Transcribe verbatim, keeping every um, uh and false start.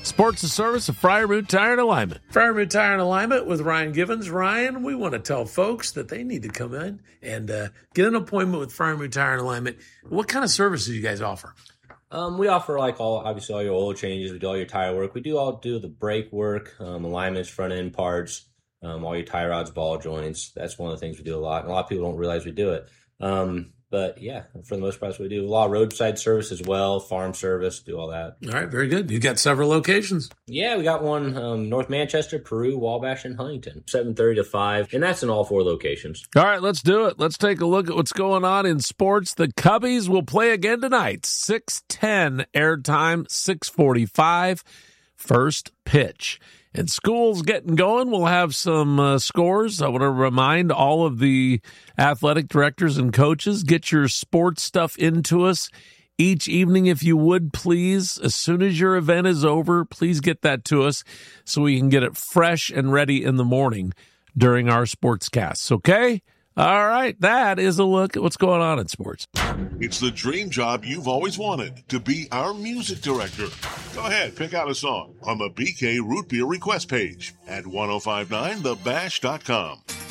Sports and service of Friar Moon Tire and Alignment. Friar Moon Tire and Alignment with Ryan Givens. Ryan, we want to tell folks that they need to come in and uh, get an appointment with Friar Moon Tire and Alignment. What kind of services do you guys offer? Um, we offer like all, obviously all your oil changes. We do all your tire work. We do all do the brake work, um, alignments, front end parts, um, all your tie rods, ball joints. That's one of the things we do a lot. And a lot of people don't realize we do it. Um, But, yeah, for the most part, we do a lot of roadside service as well, farm service, do all that. All right, very good. You've got several locations. Yeah, we got one um, North Manchester, Peru, Wabash, and Huntington, seven thirty to five, and that's in all four locations. All right, let's do it. Let's take a look at what's going on in sports. The Cubbies will play again tonight, six ten airtime, six forty-five, first pitch. And school's getting going. We'll have some uh, scores. I want to remind all of the athletic directors and coaches, get your sports stuff into us each evening, if you would, please. As soon as your event is over, please get that to us so we can get it fresh and ready in the morning during our sportscasts, okay? All right, that is a look at what's going on in sports. It's the dream job you've always wanted, to be our music director. Go ahead, pick out a song on the B K Root Beer request page at ten fifty-nine the bash dot com.